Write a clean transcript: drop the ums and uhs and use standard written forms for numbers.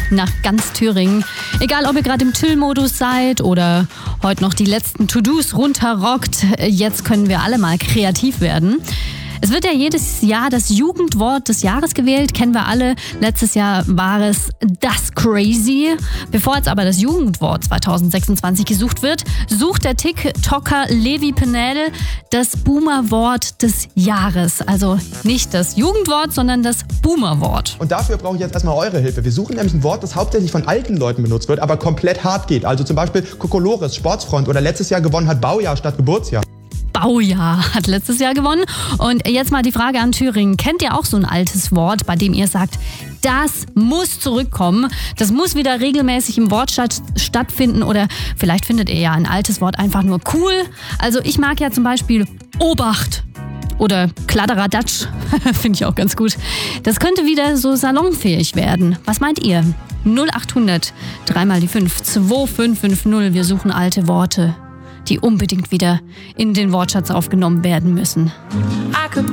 nach ganz Thüringen. Egal, ob ihr gerade im Chill-Modus seid oder heute noch die letzten To-Dos runterrockt, jetzt können wir alle mal kreativ werden. Es wird ja jedes Jahr das Jugendwort des Jahres gewählt, kennen wir alle. Letztes Jahr war es das Crazy. Bevor jetzt aber das Jugendwort 2026 gesucht wird, sucht der TikToker Levi Penel das Boomer-Wort des Jahres. Also nicht das Jugendwort, sondern das Boomer-Wort. Und dafür brauche ich jetzt erstmal eure Hilfe. Wir suchen nämlich ein Wort, das hauptsächlich von alten Leuten benutzt wird, aber komplett hart geht. Also zum Beispiel Kokolores, Sportsfreund oder letztes Jahr gewonnen hat Baujahr statt Geburtsjahr. Baujahr hat letztes Jahr gewonnen. Und jetzt mal die Frage an Thüringen. Kennt ihr auch so ein altes Wort, bei dem ihr sagt, das muss zurückkommen, das muss wieder regelmäßig im Wortschatz stattfinden, oder vielleicht findet ihr ja ein altes Wort einfach nur cool. Also ich mag ja zum Beispiel Obacht oder Kladderadatsch, finde ich auch ganz gut. Das könnte wieder so salonfähig werden. Was meint ihr? 0800 3 mal die 5 2550. Wir suchen alte Worte, die unbedingt wieder in den Wortschatz aufgenommen werden müssen.